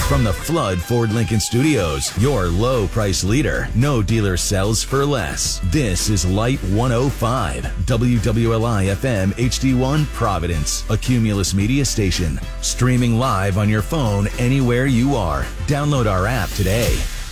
From the Flood Ford Lincoln Studios, your low price leader. No dealer sells for less. This is Light 105, WWLI FM HD1 Providence, a Cumulus media station. Streaming live on your phone anywhere you are. Download our app today.